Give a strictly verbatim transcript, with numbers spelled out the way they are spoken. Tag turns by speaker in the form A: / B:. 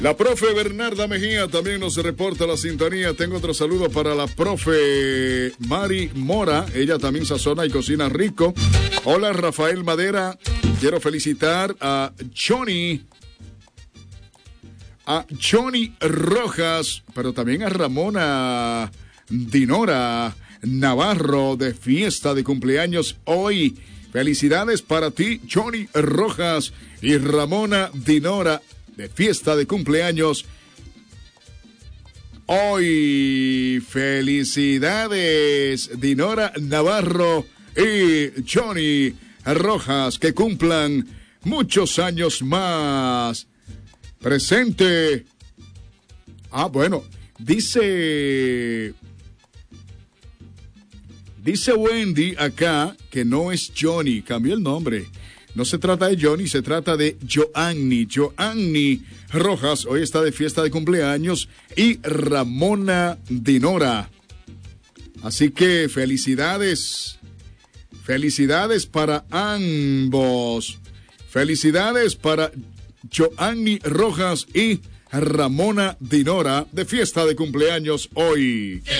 A: La profe Bernarda Mejía también nos reporta la sintonía. Tengo otro saludo para la profe Mari Mora. Ella también sazona y cocina rico. Hola, Rafael Madera. Quiero felicitar a Johnny. A Johnny Rojas, pero también a Ramona Dinora Navarro de fiesta de cumpleaños hoy. Felicidades para ti, Johnny Rojas y Ramona Dinora de fiesta de cumpleaños hoy. Felicidades, Dinora Navarro y Johnny Rojas, que cumplan muchos años más. Presente. Ah, bueno, dice... Dice Wendy acá que no es Johnny, cambió el nombre. No se trata de Johnny, se trata de Joanny. Joanny Rojas hoy está de fiesta de cumpleaños y Ramona Dinora. Así que felicidades. Felicidades para ambos. Felicidades para Joanny Rojas y Ramona Dinora de fiesta de cumpleaños hoy.
B: Que